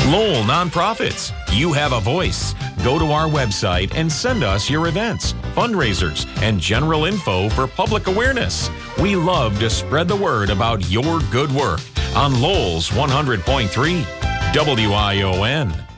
Lowell Nonprofits, you have a voice. Go to our website and send us your events, fundraisers, and general info for public awareness. We love to spread the word about your good work on Lowell's 100.3 WION.